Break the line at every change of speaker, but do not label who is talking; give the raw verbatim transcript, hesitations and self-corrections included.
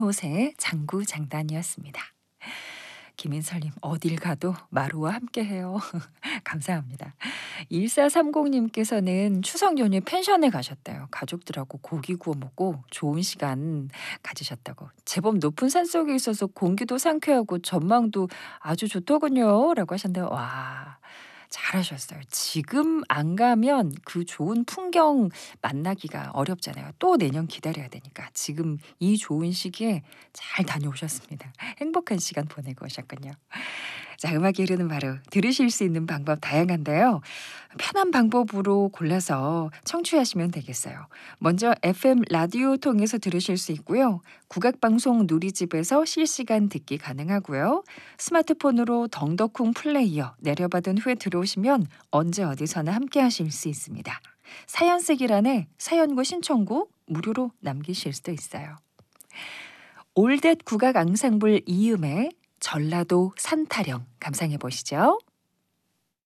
호세의 장구장단이었습니다. 김인설님 어딜 가도 마루와 함께해요. 감사합니다. 일사삼공님께서는 추석 연휴에 펜션에 가셨대요. 가족들하고 고기 구워 먹고 좋은 시간 가지셨다고. 제법 높은 산속에 있어서 공기도 상쾌하고 전망도 아주 좋더군요. 라고 하셨는데 와 잘하셨어요. 지금 안 가면 그 좋은 풍경 만나기가 어렵잖아요. 또 내년 기다려야 되니까 지금 이 좋은 시기에 잘 다녀오셨습니다. 행복한 시간 보내고 오셨군요. 자, 음악이 흐르는 바로 들으실 수 있는 방법 다양한데요. 편한 방법으로 골라서 청취하시면 되겠어요. 먼저 에프엠 라디오 통해서 들으실 수 있고요. 국악방송 누리집에서 실시간 듣기 가능하고요. 스마트폰으로 덩덕쿵 플레이어 내려받은 후에 들어오시면 언제 어디서나 함께 하실 수 있습니다. 사연 쓰기란에 사연과 신청곡 무료로 남기실 수도 있어요. 올댓 국악 앙상블 이음의 전라도 산타령 감상해 보시죠.